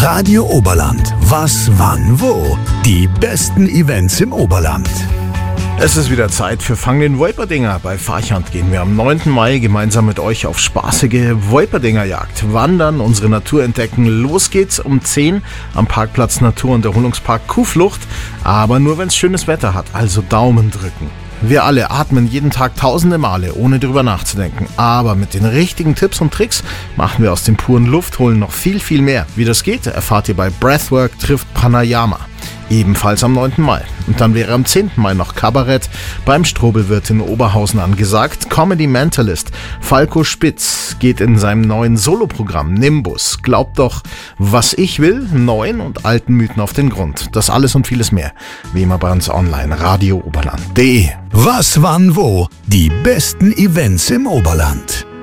Radio Oberland. Was, wann, wo? Die besten Events im Oberland. Es ist wieder Zeit für Fang den Wolperdinger. Bei Farchant gehen wir am 9. Mai gemeinsam mit euch auf spaßige Wolperdingerjagd. Wandern, unsere Natur entdecken. Los geht's um 10 am Parkplatz Natur- und Erholungspark Kuhflucht. Aber nur wenn es schönes Wetter hat, also Daumen drücken. Wir alle atmen jeden Tag tausende Male, ohne drüber nachzudenken. Aber mit den richtigen Tipps und Tricks machen wir aus dem puren Luftholen noch viel, viel mehr. Wie das geht, erfahrt ihr bei Breathwork trifft Pranayama. Ebenfalls am 9. Mai. Und dann wäre am 10. Mai noch Kabarett beim Strobelwirt in Oberhausen angesagt. Comedy Mentalist Falco Spitz geht in seinem neuen Soloprogramm Nimbus. Glaubt doch, was ich will, neuen und alten Mythen auf den Grund. Das alles und vieles mehr, wie immer bei uns online, radiooberland.de. Was, wann, wo? Die besten Events im Oberland.